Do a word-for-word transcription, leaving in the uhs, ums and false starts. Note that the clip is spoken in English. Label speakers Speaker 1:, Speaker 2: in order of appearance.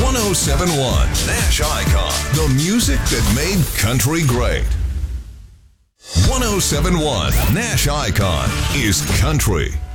Speaker 1: oh seven point one Nash Icon, the music that made country great. one oh seven point one Nash Icon is country.